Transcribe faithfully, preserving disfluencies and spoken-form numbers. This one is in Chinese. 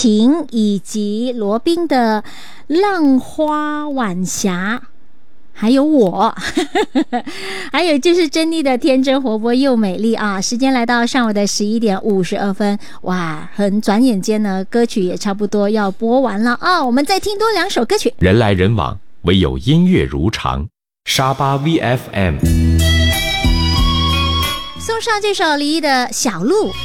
情，以及罗宾的浪花晚霞，还有我还有就是珍妮的天真活泼又美丽啊！时间来到上午的十一点五十二分，哇，很转眼间呢，歌曲也差不多要播完了啊！我们再听多两首歌曲。 人来人往，唯有音乐如常。沙巴 V F M 送上这首李毅的小鹿。